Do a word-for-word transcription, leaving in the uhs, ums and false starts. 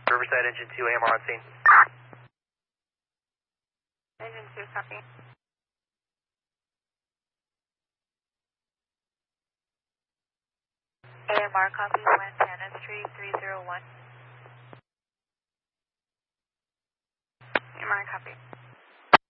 Riverside Engine two, A M R on scene. Engine two, copy. A M R, copy, Lantana three three zero one.